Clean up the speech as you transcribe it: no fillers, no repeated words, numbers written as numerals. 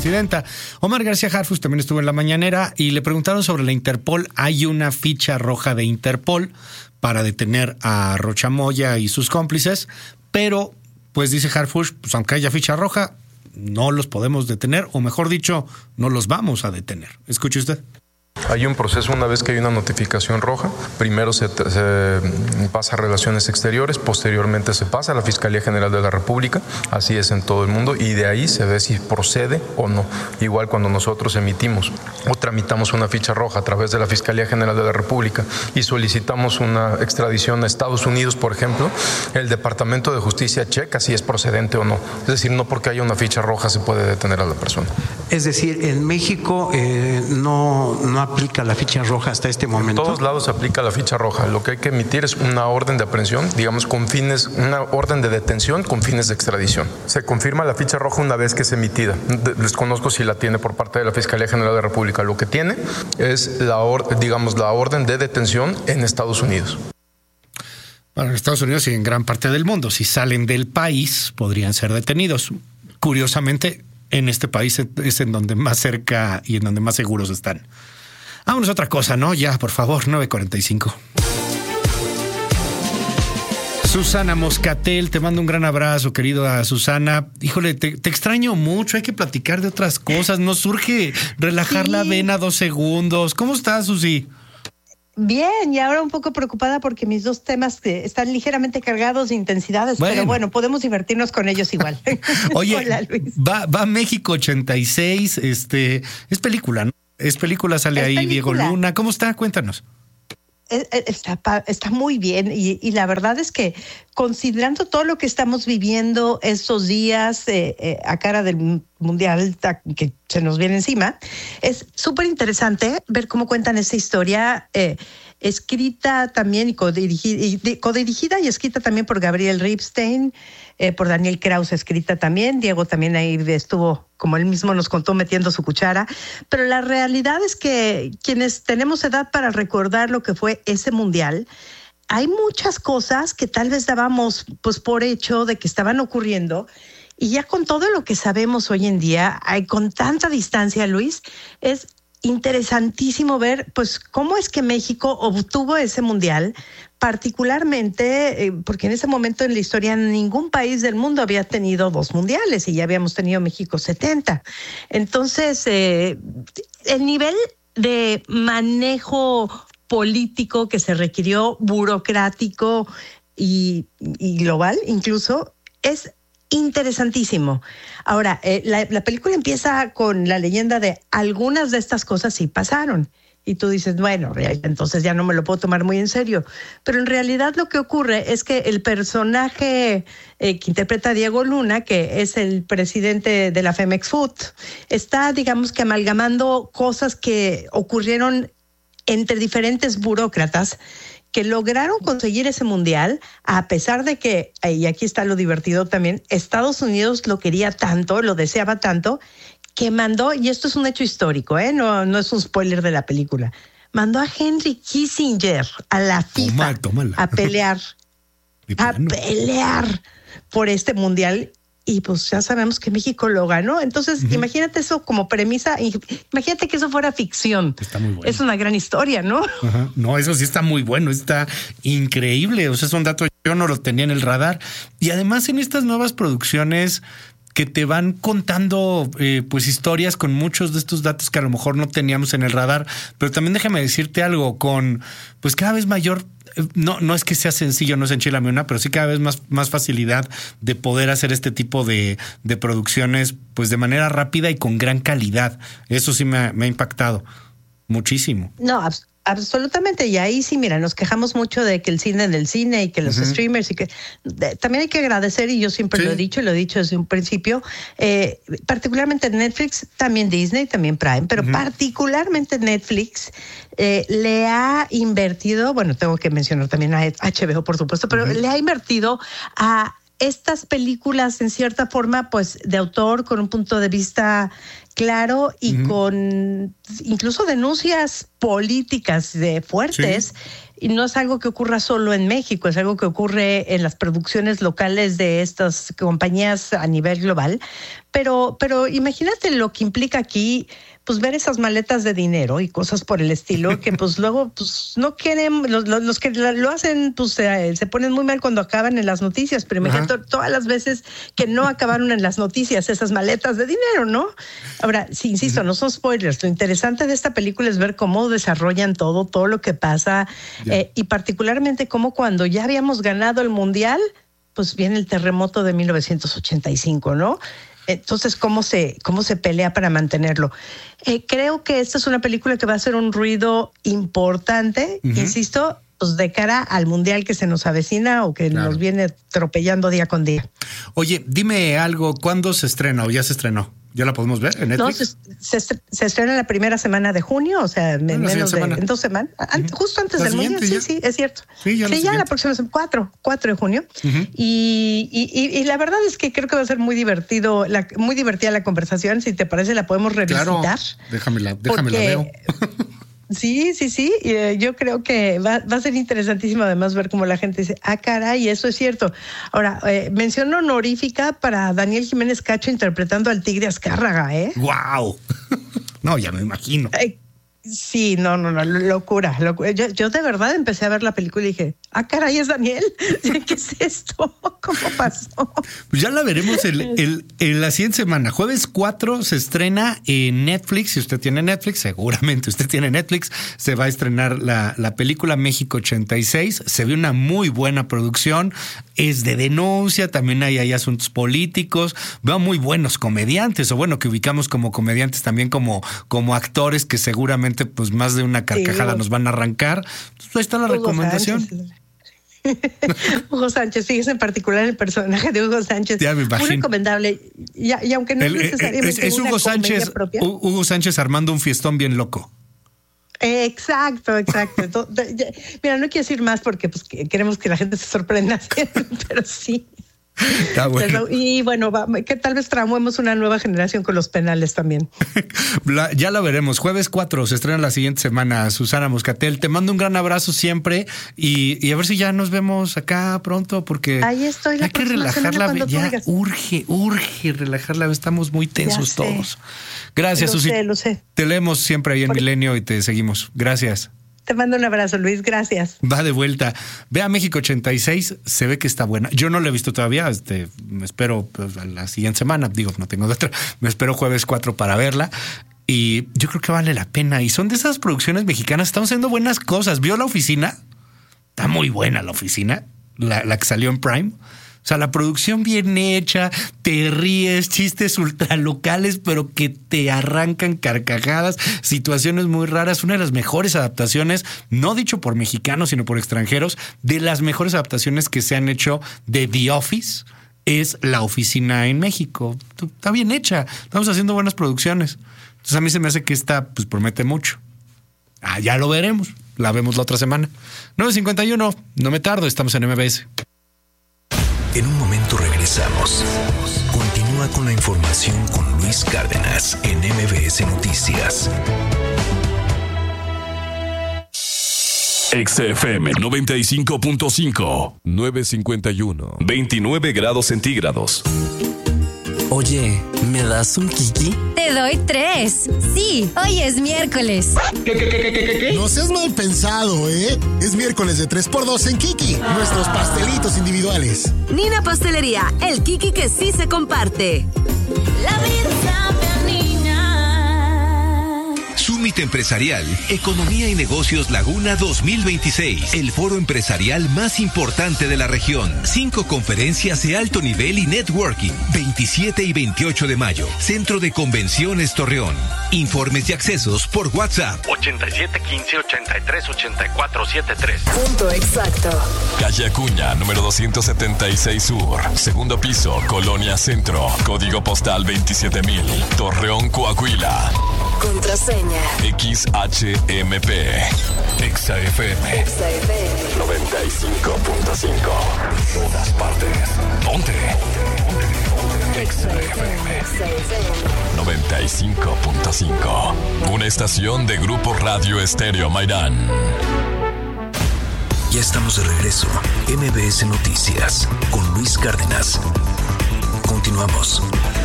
presidenta. Omar García Harfuch también estuvo en la mañanera y le preguntaron sobre la Interpol. Hay una ficha roja de Interpol para detener a Rocha Moya y sus cómplices, pero pues dice Harfuch, pues aunque haya ficha roja, no los podemos detener, o mejor dicho, no los vamos a detener. Escuche usted. Hay un proceso una vez que hay una notificación roja. Primero se pasa a Relaciones Exteriores, posteriormente se pasa a la Fiscalía General de la República, así es en todo el mundo, y de ahí se ve si procede o no. Igual cuando nosotros emitimos o tramitamos una ficha roja a través de la Fiscalía General de la República y solicitamos una extradición a Estados Unidos, por ejemplo, el Departamento de Justicia checa si es procedente o no. Es decir, no porque haya una ficha roja se puede detener a la persona. Es decir, en México no aplica la ficha roja hasta este momento. En todos lados se aplica la ficha roja. Lo que hay que emitir es una orden de aprehensión, digamos una orden de detención con fines de extradición. Se confirma la ficha roja una vez que es emitida. Desconozco si la tiene por parte de la Fiscalía General de la República. Lo que tiene es la orden de detención en Estados Unidos. Bueno, en Estados Unidos y en gran parte del mundo, si salen del país, podrían ser detenidos. Curiosamente, en este país es en donde más cerca y en donde más seguros están. Vámonos a otra cosa, ¿no? Ya, por favor, 9:45. Susana Moscatel, te mando un gran abrazo, querida Susana. Híjole, te extraño mucho, hay que platicar de otras cosas. Nos surge relajar la vena 2 segundos. ¿Cómo estás, Susi? Bien, y ahora un poco preocupada porque mis 2 temas están ligeramente cargados de intensidades, pero bueno, podemos divertirnos con ellos igual. Oye, hola, Luis. Va México 86, es película, ¿no? Es película, sale ahí película. Diego Luna. ¿Cómo está? Cuéntanos. Está muy bien y la verdad es que considerando todo lo que estamos viviendo estos días a cara del mundial que se nos viene encima, es súper interesante ver cómo cuentan esta historia escrita también y codirigida y escrita también por Gabriel Ripstein, por Daniel Krause, escrita también. Diego también ahí estuvo, como él mismo nos contó, metiendo su cuchara. Pero la realidad es que quienes tenemos edad para recordar lo que fue ese mundial, hay muchas cosas que tal vez dábamos pues por hecho de que estaban ocurriendo. Y ya con todo lo que sabemos hoy en día, con tanta distancia, Luis, es interesantísimo ver pues cómo es que México obtuvo ese mundial, particularmente porque en ese momento en la historia ningún país del mundo había tenido 2 mundiales y ya habíamos tenido México 70. Entonces, el nivel de manejo político que se requirió, burocrático y global incluso, es interesantísimo. Ahora, la película empieza con la leyenda de algunas de estas cosas sí pasaron. Y tú dices, bueno, entonces ya no me lo puedo tomar muy en serio. Pero en realidad lo que ocurre es que el personaje que interpreta a Diego Luna, que es el presidente de la Femex Food, está, digamos que amalgamando cosas que ocurrieron entre diferentes burócratas que lograron conseguir ese mundial, a pesar de que, y aquí está lo divertido también, Estados Unidos lo quería tanto, lo deseaba tanto, que mandó, y esto es un hecho histórico, no es un spoiler de la película, mandó a Henry Kissinger a la FIFA a pelear por este mundial. Y pues ya sabemos que México lo ganó. Entonces, imagínate eso como premisa. Imagínate que eso fuera ficción. Está muy bueno. Es una gran historia, ¿no? Ajá. No, eso sí está muy bueno. Está increíble. O sea, es un dato, yo no lo tenía en el radar. Y además en estas nuevas producciones que te van contando pues historias con muchos de estos datos que a lo mejor no teníamos en el radar. Pero también déjame decirte algo, con pues cada vez mayor... No es que sea sencillo, no es enchilame una, pero sí cada vez más facilidad de poder hacer este tipo de producciones pues de manera rápida y con gran calidad. Eso sí me ha impactado muchísimo. No, absolutamente. Y ahí sí, mira, nos quejamos mucho de que el cine del cine y que los streamers y que también hay que agradecer, y yo siempre lo he dicho desde un principio, particularmente Netflix, también Disney, también Prime, pero particularmente Netflix le ha invertido, bueno, tengo que mencionar también a HBO, por supuesto, pero le ha invertido a estas películas en cierta forma pues de autor, con un punto de vista claro y con incluso denuncias políticas fuertes y no es algo que ocurra solo en México, es algo que ocurre en las producciones locales de estas compañías a nivel global. Pero imagínate lo que implica aquí, pues ver esas maletas de dinero y cosas por el estilo, que pues luego pues no quieren, los que lo hacen pues se ponen muy mal cuando acaban en las noticias, pero imagínate todas las veces que no acabaron en las noticias esas maletas de dinero, ¿no? Ahora, sí, insisto, no son spoilers, lo interesante de esta película es ver cómo desarrollan todo lo que pasa, y particularmente cómo cuando ya habíamos ganado el Mundial, pues viene el terremoto de 1985, ¿no? Entonces, ¿cómo se pelea para mantenerlo? Creo que esta es una película que va a hacer un ruido importante, insisto, pues de cara al Mundial que se nos avecina o que nos viene atropellando día con día. Oye, dime algo, ¿cuándo se estrena o ya se estrenó? ¿Ya la podemos ver en Netflix? No, se estrena la primera semana de junio, o sea, en 2 semanas. Justo antes del Mundial, sí, es cierto. Sí, ya la próxima semana, 4 de junio. Y la verdad es que creo que va a ser muy divertida la conversación. Si te parece, la podemos revisitar. Claro, déjamela veo. Sí. Yo creo que va a ser interesantísimo además ver cómo la gente dice, caray, eso es cierto. Ahora, mención honorífica para Daniel Jiménez Cacho interpretando al Tigre Azcárraga, ¿eh? ¡Wow! No, ya me imagino. Sí, no, locura. Yo de verdad empecé a ver la película y dije, caray, es Daniel. ¿Qué es esto? ¿Cómo pasó? Pues ya la veremos en la siguiente semana. Jueves 4 se estrena en Netflix. Si usted tiene Netflix, seguramente usted tiene Netflix, se va a estrenar la película México 86. Se ve una muy buena producción. Es de denuncia, también hay asuntos políticos. Veo muy buenos comediantes, o bueno, que ubicamos como comediantes también como actores que seguramente pues más de una carcajada nos van a arrancar. Entonces, ahí está la recomendación. Hugo Sánchez, fíjese en particular el personaje de Hugo Sánchez. Ya me imagino. Muy recomendable. Y aunque no es necesariamente es Hugo Sánchez propia. Hugo Sánchez armando un fiestón bien loco. Exacto. Mira, no quiero decir más porque pues queremos que la gente se sorprenda, pero sí. Está bueno. Y bueno, que tal vez traumemos una nueva generación con los penales también. Ya la veremos. Jueves 4 se estrena la siguiente semana. Susana Moscatel, te mando un gran abrazo siempre y a ver si ya nos vemos acá pronto porque ahí estoy. Hay que relajarla. Ya urge relajarla. Estamos muy tensos todos. Gracias, Susi. Lo sé. Te leemos siempre ahí en Milenio y te seguimos. Gracias. Te mando un abrazo, Luis. Gracias. Va de vuelta. Ve a México 86. Se ve que está buena. Yo no la he visto todavía. Me espero a la siguiente semana. Digo, no tengo de otra. Me espero jueves 4 para verla. Y yo creo que vale la pena. Y son de esas producciones mexicanas. Estamos haciendo buenas cosas. ¿Vio La Oficina? Está muy buena La Oficina. La que salió en Prime. O sea, la producción bien hecha, te ríes, chistes ultralocales, pero que te arrancan carcajadas, situaciones muy raras. Una de las mejores adaptaciones, no dicho por mexicanos, sino por extranjeros, de las mejores adaptaciones que se han hecho de The Office es La Oficina en México. Está bien hecha, estamos haciendo buenas producciones. Entonces a mí se me hace que esta pues promete mucho. Ya lo veremos, la vemos la otra semana. 9:51, no me tardo, estamos en MBS. En un momento regresamos. Continúa con la información con Luis Cárdenas en MBS Noticias. XFM 95.5, 9:51, 29 grados centígrados. Oye, ¿me das un Kiki? Te doy 3. Sí, hoy es miércoles. ¿Qué? No seas mal pensado, ¿eh? Es miércoles de 3x2 en Kiki. Nuestros pastelitos individuales. Nina Pastelería, el Kiki que sí se comparte. La vida sabe, niña. Summit Empresarial, Economía y Negocios Laguna 2026. El foro empresarial más importante de la región. 5 conferencias de alto nivel y networking. 27 y 28 de mayo. Centro de Convenciones Torreón. Informes y accesos por WhatsApp. 8715-838473. Punto exacto. Calle Acuña, número 276 Sur. Segundo piso, Colonia Centro. Código postal 27000. Torreón, Coahuila. Contraseña XHMP. XFM 95.5. Todas partes. Ponte. XFM 95.5. Una estación de Grupo Radio Estéreo Mairán. Ya estamos de regreso. MBS Noticias con Luis Cárdenas. Continuamos.